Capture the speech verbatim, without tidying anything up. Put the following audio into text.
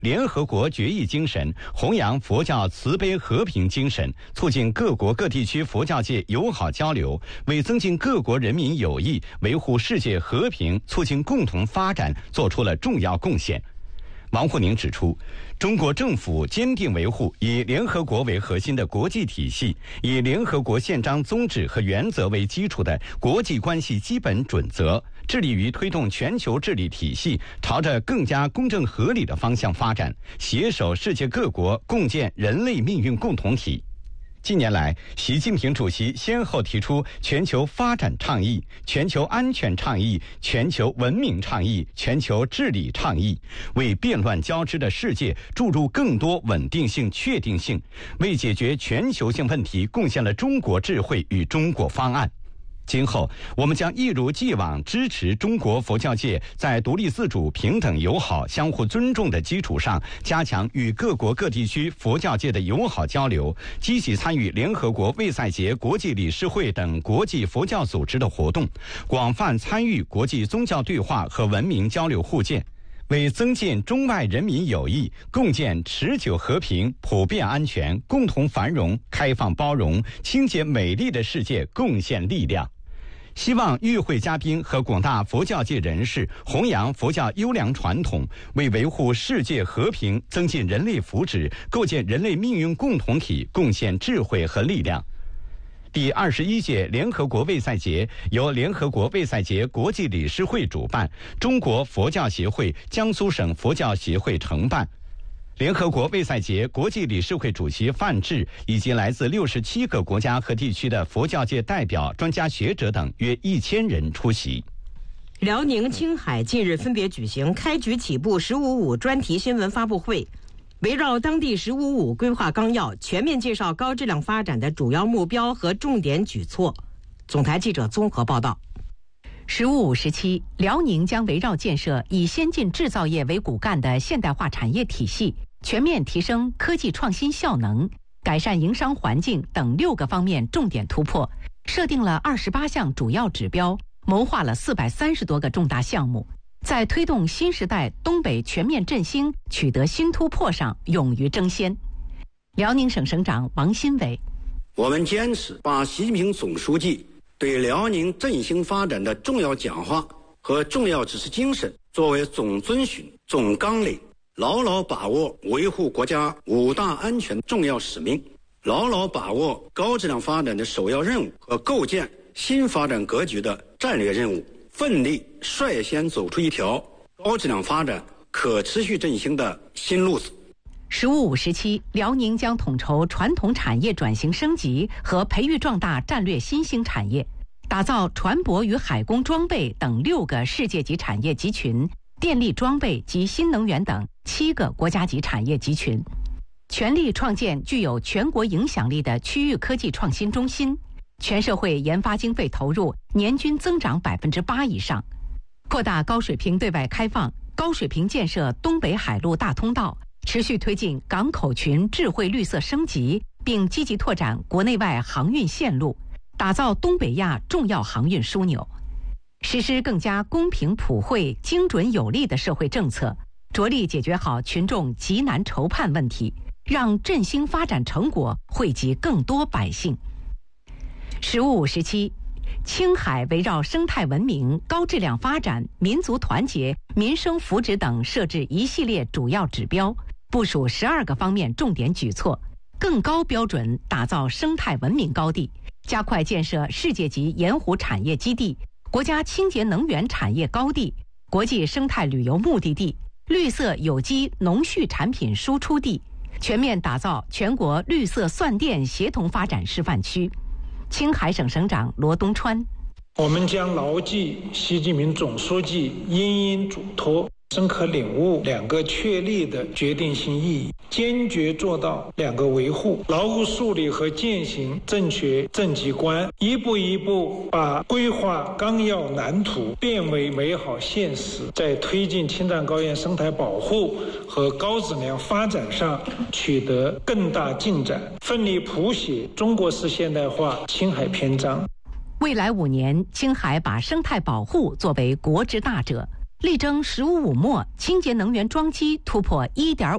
联合国决议精神，弘扬佛教慈悲和平精神，促进各国各地区佛教界友好交流，为增进各国人民友谊、维护世界和平、促进共同发展做出了重要贡献。王沪宁指出，中国政府坚定维护以联合国为核心的国际体系，以联合国宪章宗旨和原则为基础的国际关系基本准则，致力于推动全球治理体系朝着更加公正合理的方向发展，携手世界各国共建人类命运共同体。近年来，习近平主席先后提出全球发展倡议、全球安全倡议、全球文明倡议、全球治理倡议，为变乱交织的世界注入更多稳定性、确定性，为解决全球性问题贡献了中国智慧与中国方案。今后，我们将一如既往支持中国佛教界在独立自主、平等友好、相互尊重的基础上，加强与各国各地区佛教界的友好交流，积极参与联合国卫赛节国际理事会等国际佛教组织的活动，广泛参与国际宗教对话和文明交流互鉴，为增进中外人民友谊、共建持久和平、普遍安全、共同繁荣、开放包容、清洁美丽的世界贡献力量。希望与会嘉宾和广大佛教界人士弘扬佛教优良传统，为维护世界和平、增进人类福祉、构建人类命运共同体贡献智慧和力量。第二十一届联合国卫赛节由联合国卫赛节国际理事会主办，中国佛教协会、江苏省佛教协会承办。联合国卫赛节国际理事会主席范志以及来自六十七个国家和地区的佛教界代表、专家学者等约一千人出席。 辽宁、青海近日分别举行开局起步“十五五”专题新闻发布会，围绕当地“十五五”规划纲要，全面介绍高质量发展的主要目标和重点举措。总台记者综合报道。 十五五时期，辽宁将围绕建设以先进制造业为骨干的现代化产业体系，全面提升科技创新效能，改善营商环境等六个方面重点突破，设定了二十八项主要指标，谋划了四百三十多个重大项目，在推动新时代东北全面振兴取得新突破上勇于争先。辽宁省省长王新伟： 我们坚持把习近平总书记对辽宁振兴发展的重要讲话和重要指示精神作为总遵循、总纲领，牢牢把握维护国家五大安全重要使命，牢牢把握高质量发展的首要任务和构建新发展格局的战略任务，奋力率先走出一条高质量发展、可持续振兴的新路子。 十五五时期，辽宁将统筹传统产业转型升级和培育壮大战略新兴产业，打造船舶与海工装备等六个世界级产业集群，电力装备及新能源等七个国家级产业集群，全力创建具有全国影响力的区域科技创新中心，全社会研发经费投入年均增长百分之八以上，扩大高水平对外开放，高水平建设东北海陆大通道，持续推进港口群智慧绿色升级，并积极拓展国内外航运线路，打造东北亚重要航运枢纽，实施更加公平普惠、精准有力的社会政策，着力解决好群众急难愁盼问题，让振兴发展成果惠及更多百姓。十五五时期，青海围绕生态文明、高质量发展、民族团结、民生福祉等设置一系列主要指标，部署十二个方面重点举措，更高标准打造生态文明高地，加快建设世界级盐湖产业基地、国家清洁能源产业高地、国际生态旅游目的地、绿色有机农畜产品输出地，全面打造全国绿色蒜电协同发展示范区。青海省省长罗东川： 我们将牢记习近平总书记殷殷嘱托，深刻领悟两个确立的决定性意义，坚决做到两个维护，牢固树立和践行正确政绩观，一步一步把规划纲要蓝图变为美好现实，在推进青藏高原生态保护和高质量发展上取得更大进展，奋力谱写中国式现代化青海篇章。 未来五年，青海把生态保护作为国之大者，力争十五五末清洁能源装机突破一点